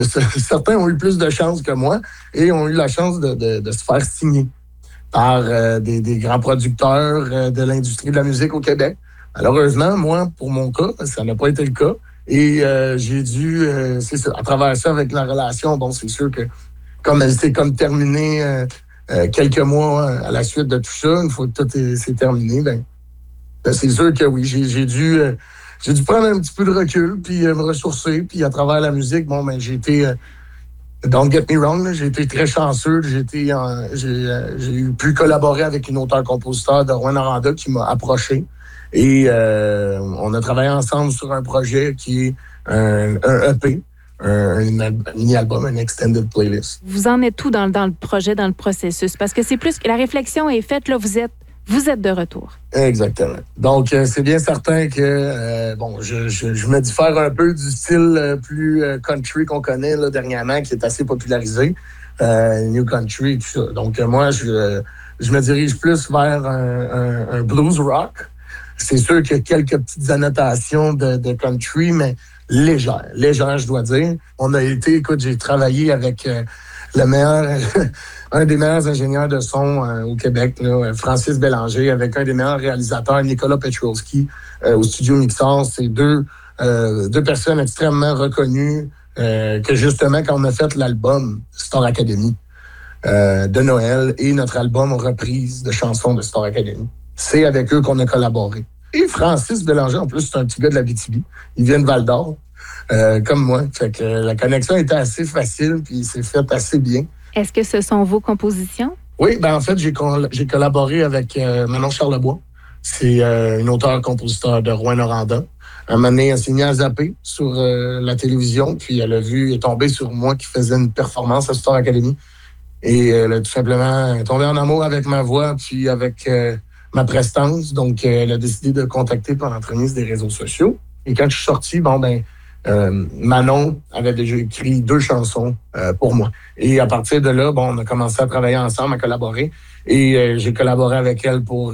Certains ont eu plus de chance que moi et ont eu la chance de se faire signer par des grands producteurs de l'industrie de la musique au Québec. Malheureusement, moi, pour mon cas, ça n'a pas été le cas. Et j'ai dû, c'est ça, à travers ça, avec la relation, bon, c'est sûr que comme elle s'est comme terminée quelques mois à la suite de tout ça, une fois que c'est terminé, ben c'est sûr que oui, j'ai dû prendre un petit peu de recul, puis me ressourcer, puis à travers la musique, bon, ben j'ai été don't get me wrong, là, j'ai été très chanceux. J'ai pu collaborer avec une auteure-compositeur de Rouyn-Noranda qui m'a approché. Et on a travaillé ensemble sur un projet qui est un EP, un mini-album, un extended playlist. Vous en êtes où dans le projet, dans le processus? Parce que c'est plus que la réflexion est faite, là, vous êtes de retour. Exactement. Donc, c'est bien certain que, je me diffère un peu du style plus country qu'on connaît là, dernièrement, qui est assez popularisé, New Country et tout ça. Donc, moi, je me dirige plus vers un blues rock. C'est sûr qu'il y a quelques petites annotations de country, mais légères, je dois dire. J'ai travaillé avec le meilleur... un des meilleurs ingénieurs de son au Québec, là, Francis Bélanger, avec un des meilleurs réalisateurs, Nicolas Petrowski, au studio Mixar. C'est deux personnes extrêmement reconnues que justement, quand on a fait l'album Star Academy de Noël et notre album reprise de chansons de Star Academy, c'est avec eux qu'on a collaboré. Et Francis Bélanger, en plus, c'est un petit gars de l'Abitibi. Il vient de Val-d'Or, comme moi. Fait que la connexion était assez facile, puis il s'est fait assez bien. Est-ce que ce sont vos compositions? Oui, ben en fait, j'ai collaboré avec Manon Charlebois. C'est une auteure-compositeur de Rouyn-Noranda. Un moment donné, elle s'est mise à zapper sur la télévision, puis elle est tombée sur moi qui faisais une performance à Star Academy. Et elle a tout simplement tombé en amour avec ma voix, puis avec ma prestance. Donc, elle a décidé de contacter par l'entremise des réseaux sociaux. Et quand je suis sorti, Manon avait déjà écrit 2 chansons pour moi. Et à partir de là, on a commencé à travailler ensemble, à collaborer. Et j'ai collaboré avec elle pour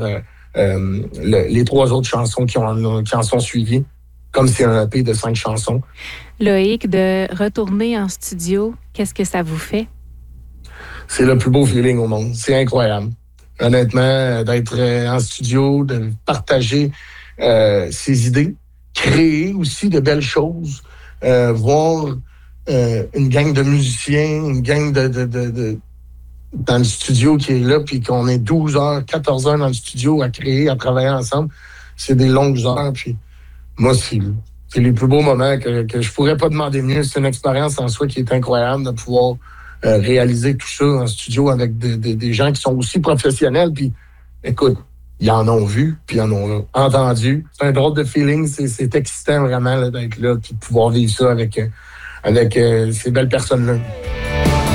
les 3 autres chansons qui en sont suivies, comme c'est un EP de 5 chansons. Loïc, de retourner en studio, qu'est-ce que ça vous fait? C'est le plus beau feeling au monde. C'est incroyable. Honnêtement, d'être en studio, de partager ses idées, créer aussi de belles choses, voir une gang de musiciens, une gang dans le studio qui est là, puis qu'on est 12 heures, 14 heures dans le studio à créer, à travailler ensemble. C'est des longues heures, puis moi, c'est les plus beaux moments que je pourrais pas demander mieux. C'est une expérience en soi qui est incroyable de pouvoir réaliser tout ça en studio avec des gens qui sont aussi professionnels, puis écoute, ils en ont vu, puis ils en ont entendu. C'est un drôle de feeling. C'est excitant vraiment là, d'être là, puis de pouvoir vivre ça avec ces belles personnes-là.